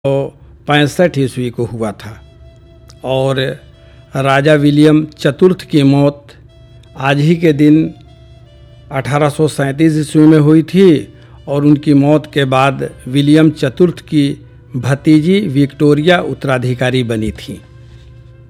65 ईस्वी को हुआ था और राजा विलियम चतुर्थ की मौत आज ही के दिन 1837 ईस्वी में हुई थी और उनकी मौत के बाद विलियम चतुर्थ की भतीजी विक्टोरिया उत्तराधिकारी बनी थी।